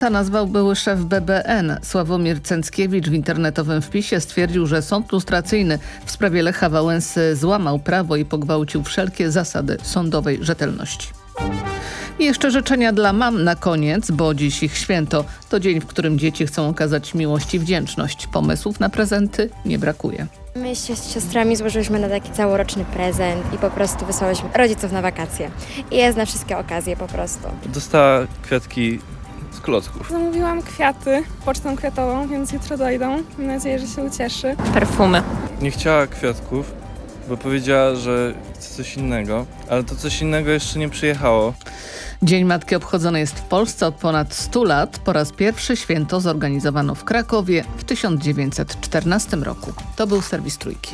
Ta nazwał były szef BBN. Sławomir Cęckiewicz w internetowym wpisie stwierdził, że sąd lustracyjny w sprawie Lecha Wałęsy złamał prawo i pogwałcił wszelkie zasady sądowej rzetelności. I jeszcze życzenia dla mam na koniec, bo dziś ich święto. To dzień, w którym dzieci chcą okazać miłość i wdzięczność. Pomysłów na prezenty nie brakuje. My się z siostrami złożyliśmy na taki całoroczny prezent i po prostu wysłałyśmy rodziców na wakacje. I jest na wszystkie okazje po prostu. Dostała kwiatki z klocków. Zamówiłam kwiaty pocztą kwiatową, więc jutro dojdą. Mam nadzieję, że się ucieszy. Perfumy. Nie chciała kwiatków, bo powiedziała, że chce coś innego, ale to coś innego jeszcze nie przyjechało. Dzień Matki obchodzony jest w Polsce od ponad 100 lat. Po raz pierwszy święto zorganizowano w Krakowie w 1914 roku. To był serwis Trójki.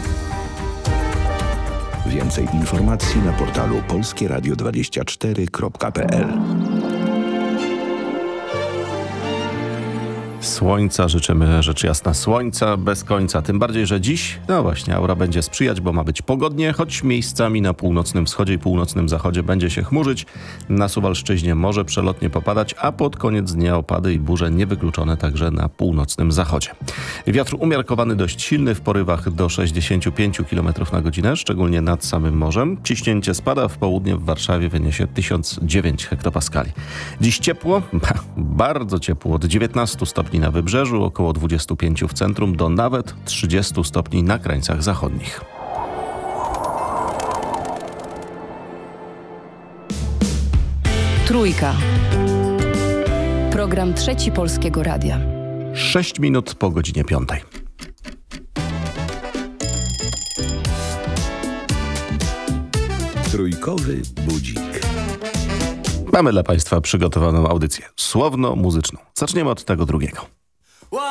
Więcej informacji na portalu polskieradio24.pl. Słońca życzymy, rzecz jasna, słońca bez końca. Tym bardziej, że dziś, no właśnie, aura będzie sprzyjać, bo ma być pogodnie, choć miejscami na północnym wschodzie i północnym zachodzie będzie się chmurzyć. Na Suwalszczyźnie może przelotnie popadać, a pod koniec dnia opady i burze niewykluczone także na północnym zachodzie. Wiatr umiarkowany dość silny w porywach do 65 km na godzinę, szczególnie nad samym morzem. Ciśnięcie spada, w południe w Warszawie wyniesie 1009 hektopaskali. Dziś ciepło, bardzo ciepło, od 19 stopni na wybrzeżu, około 25 w centrum, do nawet 30 stopni na krańcach zachodnich. Trójka. Program Trzeci Polskiego Radia. 6 minut po godzinie 5. Trójkowy budzik. Mamy dla Państwa przygotowaną audycję słowno-muzyczną. Zaczniemy od tego drugiego.